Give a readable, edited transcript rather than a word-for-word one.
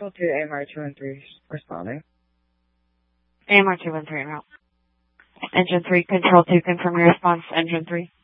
Control 2, AMR 213 responding. AMR 213 en route. Engine 3, Control 2, confirm your response. Engine 3.